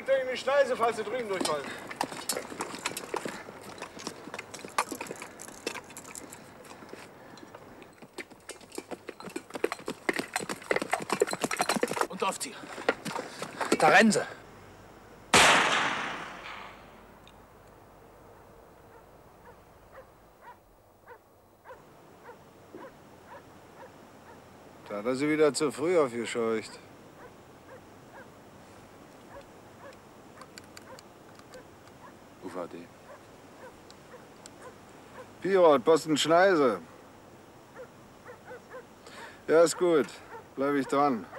Legt euch in die Schneise, falls ihr drüben durchfallen. Und Aufzieh. Da rennen sie. Da hat er sie wieder zu früh aufgescheucht. UVD. Pirot, Posten Schneise. Ja, ist gut. Bleib ich dran.